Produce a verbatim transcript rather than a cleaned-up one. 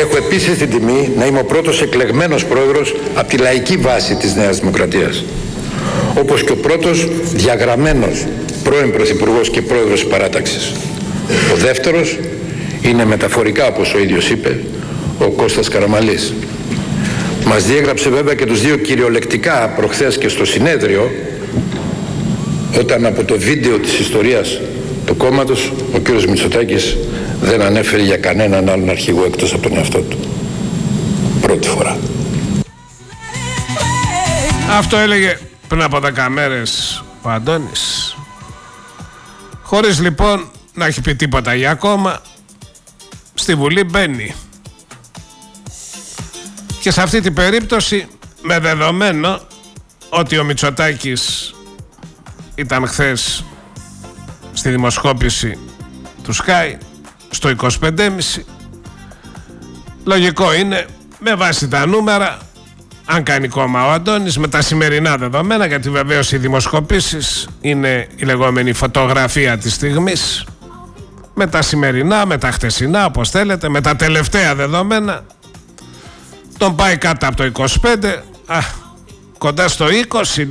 Έχω επίσης την τιμή να είμαι ο πρώτος εκλεγμένος πρόεδρος από τη λαϊκή βάση της Νέας Δημοκρατίας. Όπως και ο πρώτος διαγραμμένος πρώην Πρωθυπουργός και πρόεδρος της παράταξης. Ο δεύτερος είναι μεταφορικά, όπως ο ίδιος είπε, ο Κώστας Καραμανλής. Μας διέγραψε βέβαια και τους δύο κυριολεκτικά προχθές και στο συνέδριο, όταν από το βίντεο της ιστορίας του κόμματος ο κύριος Μητσοτάκης δεν ανέφερε για κανέναν άλλον αρχηγό εκτός από τον εαυτό του. Πρώτη φορά. Αυτό έλεγε πριν από δέκα μέρες ο Αντώνης. Χωρίς λοιπόν να έχει πει τίποτα για ακόμα, στη Βουλή μπαίνει. Και σε αυτή την περίπτωση, με δεδομένο ότι ο Μητσοτάκης ήταν χθες στη δημοσκόπηση του Sky στο είκοσι πέντε κόμμα πέντε, λογικό είναι με βάση τα νούμερα, αν κάνει κόμμα ο Αντώνης, με τα σημερινά δεδομένα, γιατί βεβαίως οι δημοσκοπήσεις είναι η λεγόμενη φωτογραφία της στιγμής, με τα σημερινά, με τα χτεσινά, όπως θέλετε, με τα τελευταία δεδομένα, τον πάει κάτω από το είκοσι πέντε, α, κοντά στο είκοσι.